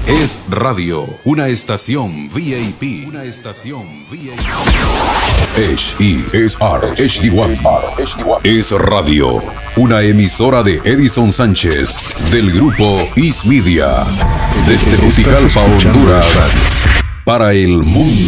Es radio, una estación VIP. Una estación VIP. HESR HD1 es radio, una emisora de Edison Sánchez del grupo Is Media. Desde Juticalpa, Honduras, para el mundo.